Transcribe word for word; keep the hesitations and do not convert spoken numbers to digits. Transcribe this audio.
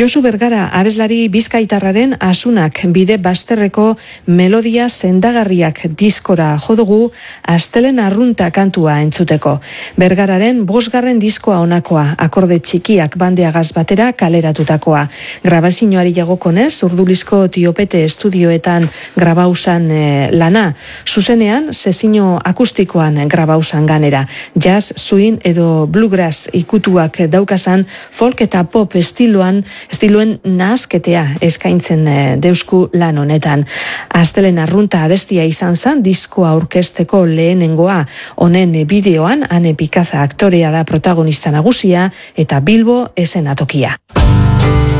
Josu Bergara abeslari bizkaitarraren asunak bide bazterreko melodia sendagarriak diskora jodugu astelen arrunta kantua entzuteko. Bergararen bosgarren diskoa honakoa, akorde txikiak bandeagaz batera kaleratutakoa. Grabazioari jagokonez, Urdulizko Tiopete estudioetan grabausan e, lana. Zuzenean, sesio akustikoan grabausan ganera. Jazz, swing edo bluegrass ikutuak daukasan folk eta pop estiloan estiloen nahazketea eskaintzen deusku lan honetan. Astelen arrunta abestia izan zen diskoa aurkezteko lehenengoa. Honen bideoan Ane Pikaza aktorea da protagonista nagusia eta Bilbo esenatokia.